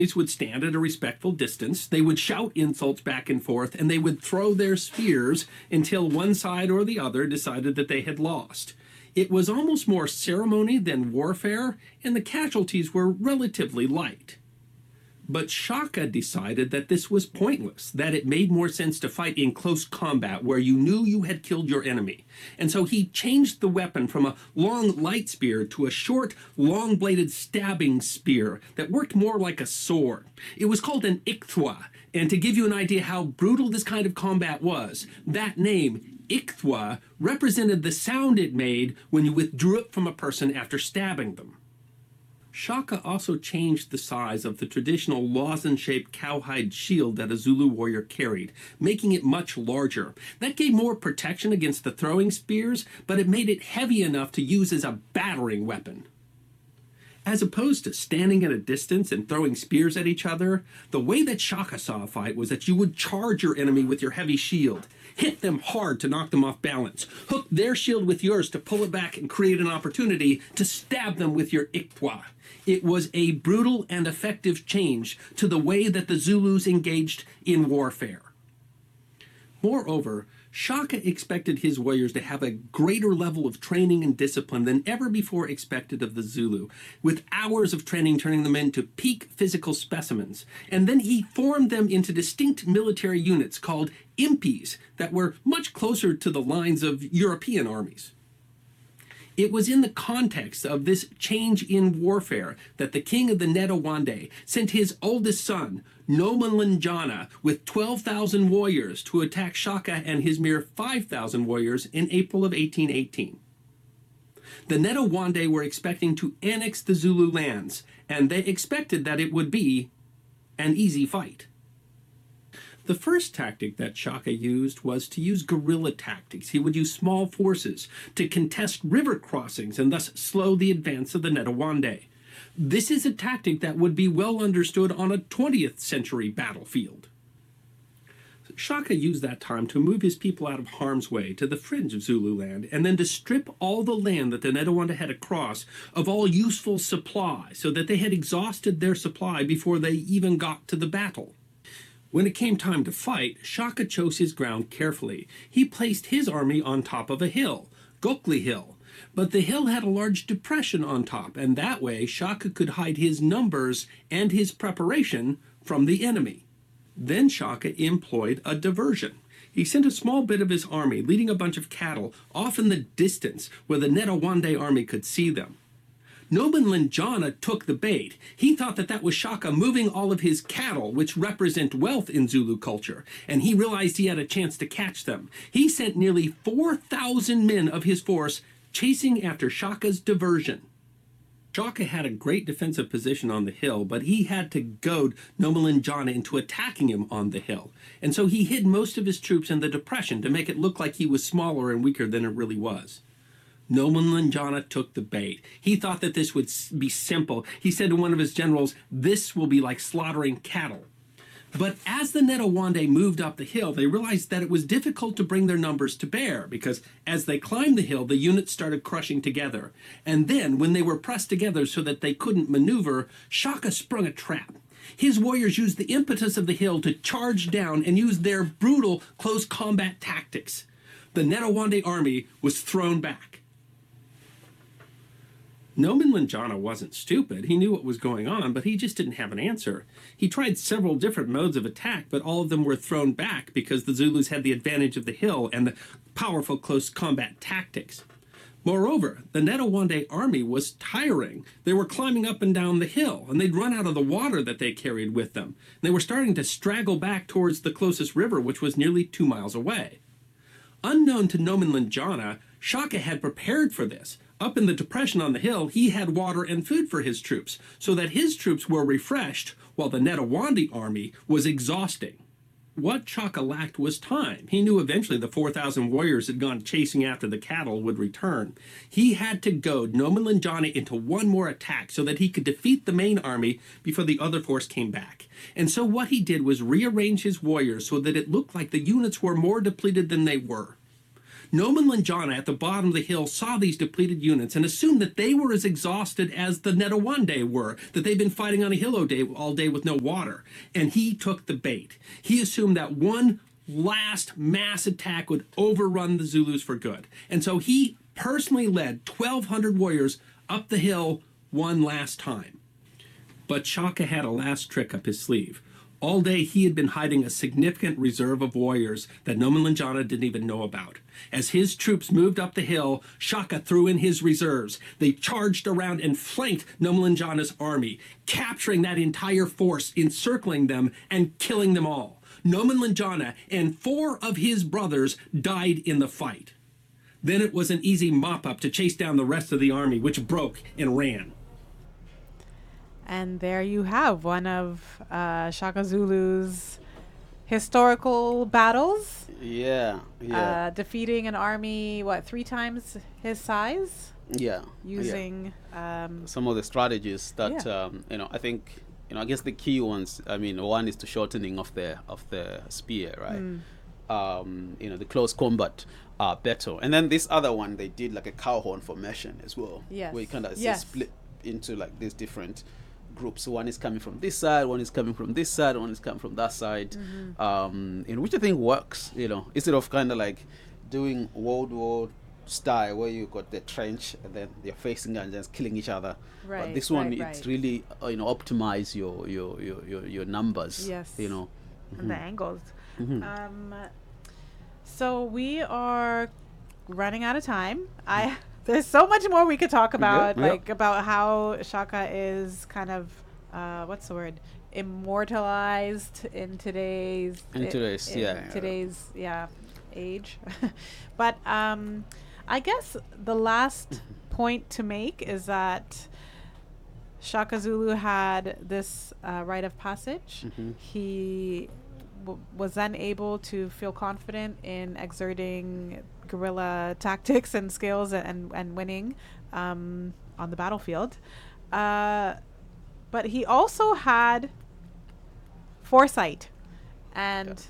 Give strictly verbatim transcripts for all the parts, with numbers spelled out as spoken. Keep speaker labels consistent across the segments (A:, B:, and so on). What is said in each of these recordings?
A: would stand at a respectful distance, they would shout insults back and forth, and they would throw their spears until one side or the other decided that they had lost. It was almost more ceremony than warfare, and the casualties were relatively light. But Shaka decided that this was pointless, that it made more sense to fight in close combat where you knew you had killed your enemy. And so he changed the weapon from a long light spear to a short, long-bladed stabbing spear that worked more like a sword. It was called an Ikthwa, and to give you an idea how brutal this kind of combat was, that name, Ikthwa, represented the sound it made when you withdrew it from a person after stabbing them. Shaka also changed the size of the traditional lozenge-shaped cowhide shield that a Zulu warrior carried, making it much larger. That gave more protection against the throwing spears, but it made it heavy enough to use as a battering weapon. As opposed to standing at a distance and throwing spears at each other, the way that Shaka saw a fight was that you would charge your enemy with your heavy shield, hit them hard to knock them off balance, hook their shield with yours to pull it back and create an opportunity to stab them with your Ikthwa. It was a brutal and effective change to the way that the Zulus engaged in warfare. Moreover, Shaka expected his warriors to have a greater level of training and discipline than ever before expected of the Zulu, with hours of training turning them into peak physical specimens. And then he formed them into distinct military units called impis that were much closer to the lines of European armies. It was in the context of this change in warfare that the king of the Netawande sent his oldest son, Nomalinjana, with twelve thousand warriors to attack Shaka and his mere five thousand warriors in April of eighteen eighteen. The Netawande were expecting to annex the Zulu lands, and they expected that it would be an easy fight. The first tactic that Shaka used was to use guerrilla tactics. He would use small forces to contest river crossings and thus slow the advance of the Netawande. This is a tactic that would be well understood on a twentieth century battlefield. Shaka used that time to move his people out of harm's way to the fringe of Zululand, and then to strip all the land that the Netawande had across of all useful supply, so that they had exhausted their supply before they even got to the battle. When it came time to fight, Shaka chose his ground carefully. He placed his army on top of a hill, Gokli Hill, but the hill had a large depression on top, and that way Shaka could hide his numbers and his preparation from the enemy. Then Shaka employed a diversion. He sent a small bit of his army, leading a bunch of cattle, off in the distance where the Netawande army could see them. Nomalinjana took the bait. He thought that that was Shaka moving all of his cattle, which represent wealth in Zulu culture, and he realized he had a chance to catch them. He sent nearly four thousand men of his force chasing after Shaka's diversion. Shaka had a great defensive position on the hill, but he had to goad Nomalinjana into attacking him on the hill, and so he hid most of his troops in the depression to make it look like he was smaller and weaker than it really was. Nomalinjana took the bait. He thought that this would be simple. He said to one of his generals, "This will be like slaughtering cattle." But as the Netawande moved up the hill, they realized that it was difficult to bring their numbers to bear, because as they climbed the hill, the units started crushing together. And then, when they were pressed together so that they couldn't maneuver, Shaka sprung a trap. His warriors used the impetus of the hill to charge down and use their brutal close combat tactics. The Netawande army was thrown back. Nomalinjana wasn't stupid. He knew what was going on, but he just didn't have an answer. He tried several different modes of attack, but all of them were thrown back because the Zulus had the advantage of the hill and the powerful close combat tactics. Moreover, the Netawande army was tiring. They were climbing up and down the hill, and they'd run out of the water that they carried with them. They were starting to straggle back towards the closest river, which was nearly two miles away. Unknown to Nomalinjana, Shaka had prepared for this. Up in the depression on the hill, he had water and food for his troops, so that his troops were refreshed while the Netawande army was exhausting. What Shaka lacked was time. He knew eventually the four thousand warriors had gone chasing after the cattle would return. He had to goad Nomalinjana into one more attack so that he could defeat the main army before the other force came back. And so what he did was rearrange his warriors so that it looked like the units were more depleted than they were. Noman Linjana at the bottom of the hill saw these depleted units and assumed that they were as exhausted as the Netawande were, that they'd been fighting on a hill all day, all day with no water. And he took the bait. He assumed that one last mass attack would overrun the Zulus for good. And so he personally led twelve hundred warriors up the hill one last time. But Shaka had a last trick up his sleeve. All day he had been hiding a significant reserve of warriors that Noman Linjana didn't even know about. As his troops moved up the hill, Shaka threw in his reserves. They charged around and flanked Noman Linjana's army, capturing that entire force, encircling them, and killing them all. Noman Linjana and four of his brothers died in the fight. Then it was an easy mop-up to chase down the rest of the army, which broke and ran.
B: And there you have one of uh, Shaka Zulu's historical battles.
C: Yeah, yeah.
B: Uh, defeating an army, what, three times his size?
C: Yeah.
B: Using
C: yeah.
B: Um,
C: some of the strategies that
B: yeah.
C: um, you know. I think you know. I guess the key ones. I mean, one is the shortening of the of the spear, right?
B: Mm.
C: Um, you know, the close combat uh, battle, and then this other one they did like a cow horn formation as well.
B: Yes.
C: Where you kind of
B: yes.
C: split into like these different groups. One is coming from this side, one is coming from this side, one is coming from that side, mm-hmm. um, in which I think works, you know, instead of kind of like doing World War style where you got the trench and then they're facing and just killing each other.
B: Right,
C: but this one,
B: right,
C: it's
B: right.
C: really, uh, you know, optimize your your, your, your, your numbers,
B: yes.
C: you know.
B: And
C: Mm-hmm.
B: the angles.
C: Mm-hmm.
B: Um, so we are running out of time. I... There's so much more we could talk about,
C: yeah, yeah.
B: like about how Shaka is kind of, uh, what's the word, immortalized in today's,
C: In today's,
B: in
C: yeah.
B: today's, yeah, age. But um, I guess the last point to make is that Shaka Zulu had this uh, rite of passage.
C: Mm-hmm.
B: He w- was then able to feel confident in exerting guerrilla tactics and skills and, and, and winning um, on the battlefield. Uh, but he also had foresight. And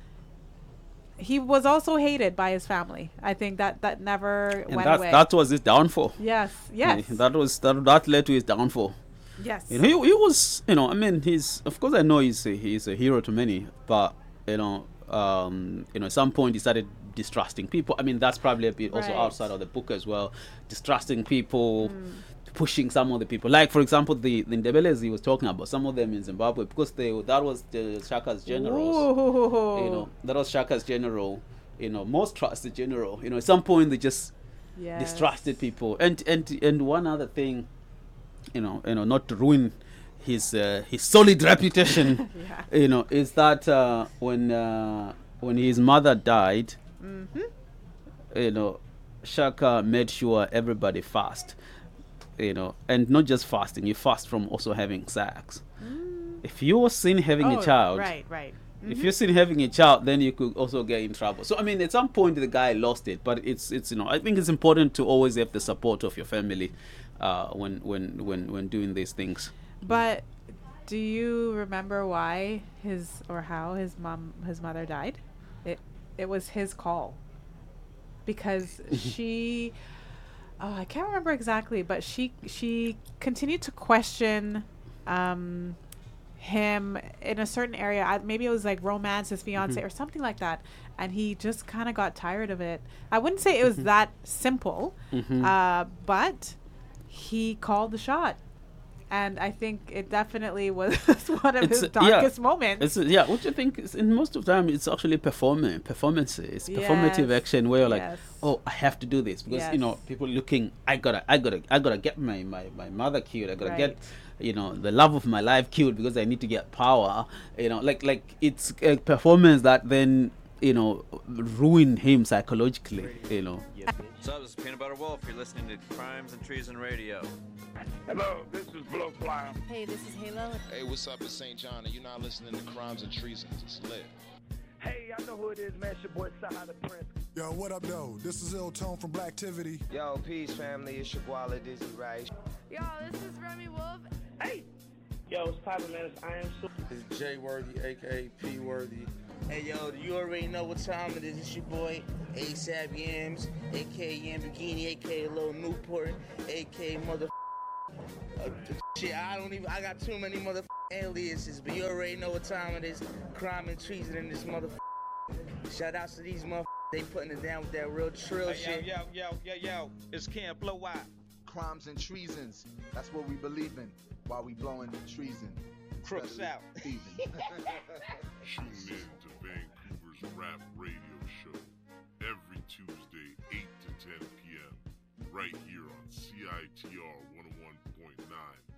B: yeah. he was also hated by his family. I think that, that never
C: And
B: went
C: that's,
B: away.
C: that was his downfall.
B: Yes, yes.
C: Yeah, that was that, that led to his downfall.
B: Yes.
C: You know, he, he was, you know, I mean, he's, of course I know he's a, he's a hero to many, but, you know, um, you know, at some point he started distrusting people. I mean, that's probably a bit also
B: Right.
C: outside of the book as well. Distrusting people, mm. pushing some of the people. Like, for example, the, the Ndebeles he was talking about, some of them in Zimbabwe, because they that was the Shaka's generals.
B: Ooh.
C: You know, that was Shaka's general, you know, most trusted general. You know, at some point they just
B: Yes.
C: distrusted people. And, and, and one other thing, you know, you know, not to ruin his uh, his solid reputation,
B: yeah.
C: you know, is that uh, when uh, when his mother died,
B: Mm-hmm.
C: you know, Shaka made sure everybody fast, you know, and not just fasting. You fast from also having sex. Mm. If you were seen having
B: oh,
C: a child,
B: right, right. Mm-hmm.
C: if you're seen having a child, then you could also get in trouble. So I mean, at some point the guy lost it, but it's it's you know, I think it's important to always have the support of your family uh, when when when when doing these things.
B: But do you remember why his or how his mom his mother died? It it was his call. Because she oh, I can't remember exactly, but she she continued to question um him in a certain area. I, maybe it was like romance, his fiance mm-hmm. or something like that, and he just kind of got tired of it. I wouldn't say it was mm-hmm. that simple, mm-hmm. uh, but he called the shot. And I think it definitely was one of
C: it's
B: his
C: a,
B: darkest
C: yeah,
B: moments.
C: It's a, yeah, what you think is, in most of the time, it's actually performing, performances,
B: yes.
C: performative action where you're like,
B: yes.
C: oh, I have to do this. Because,
B: yes.
C: you know, people looking, I gotta, I gotta, I gotta get my, my, my mother killed. I gotta
B: right.
C: get, you know, the love of my life killed because I need to get power. You know, like, like it's a performance that then, you know, ruin him psychologically, you know.
D: What's up, this is Peanut Butter Wolf. You're listening to Crimes and Treason Radio.
E: Hello, this is Blowfly.
F: Hey, this is Halo.
G: Hey, what's up? It's Saint John, and you're not listening to Crimes and Treasons. It's lit.
E: Hey, I know who it is, man. It's your boy, Saha the Prince.
H: Yo, what up, though? This is Ill Tone from Blacktivity.
I: Yo, peace, family. It's your Guala Dizzy Rice.
F: Yo, this is Remy Wolf.
E: Hey, Yo, what's poppin', man? It's I Am Super.
F: It's J Worthy, aka P Worthy.
I: Hey yo, you already know what time it is. It's your boy ASAP Yams, aka Yamborghini, aka Lil Newport, aka mother. Uh, shit, I don't even. I got too many mother aliases, but you already know what time it is. Crime and treason in this mother. Shout outs to these mother. They putting it down with that real trill
J: hey,
I: shit.
J: Yo, yo, yo, yo, yo. It's Camp Blow Out.
K: Crimes and treasons. That's what we believe in while we blowing treason.
J: Crooks out.
L: Tune in to Vancouver's Rap Radio Show every Tuesday, eight to ten p.m. right here on C I T R one oh one point nine